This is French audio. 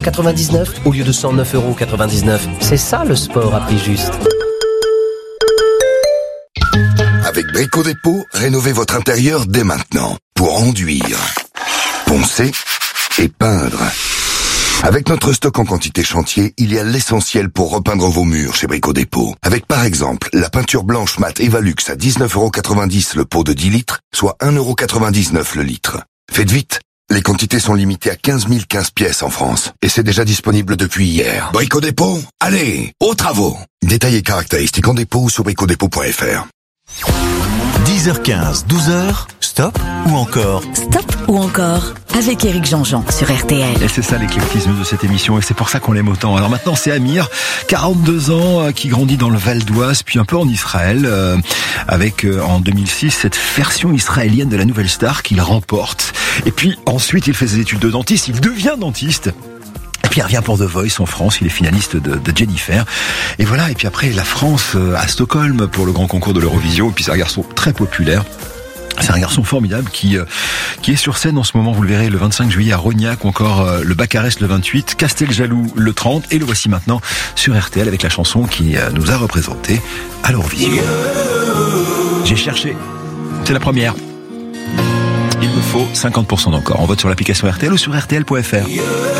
109,99€ au lieu de 109,99€. C'est ça le sport à prix juste. Avec Brico Dépôt, rénovez votre intérieur dès maintenant pour enduire, poncer et peindre. Avec notre stock en quantité chantier, il y a l'essentiel pour repeindre vos murs chez Brico Dépôt. Avec par exemple la peinture blanche mat Evalux à 19,90€ le pot de 10 litres, soit 1,99€ le litre. Faites vite, les quantités sont limitées à 15 015 pièces en France. Et c'est déjà disponible depuis hier. Brico Dépôt, allez, aux travaux. Détails et caractéristiques en dépôt ou sur bricodépôt.fr. 10h15, 12h, stop ou encore? Stop ou encore avec Éric Jean-Jean sur RTL. Et c'est ça l'éclectisme de cette émission et c'est pour ça qu'on l'aime autant. Alors maintenant c'est Amir, 42 ans, qui grandit dans le Val d'Oise puis un peu en Israël, avec en 2006 cette version israélienne de la Nouvelle Star qu'il remporte. Et puis ensuite il fait ses études de dentiste, il devient dentiste. Et puis il revient pour The Voice en France, il est finaliste de Jennifer. Et voilà, et puis après la France à Stockholm pour le grand concours de l'Eurovision. Et puis c'est un garçon très populaire. C'est un garçon formidable qui est sur scène en ce moment, vous le verrez, le 25 juillet à Rognac, ou encore le Bacarès le 28, Casteljaloux le 30, et le voici maintenant sur RTL avec la chanson qui nous a représenté à l'Eurovision. J'ai cherché, c'est la première. Il me faut 50% d'encore. On vote sur l'application RTL ou sur RTL.fr.